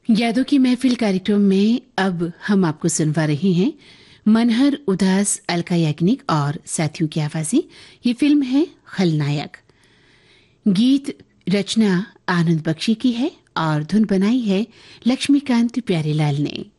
यादों की महफिल कार्यक्रम में अब हम आपको सुनवा रहे हैं मनहर उदास, अलका याग्निक और साथियों की आवाजें। ये फिल्म है खलनायक। गीत रचना आनंद बख्शी की है और धुन बनाई है लक्ष्मीकांत प्यारेलाल ने।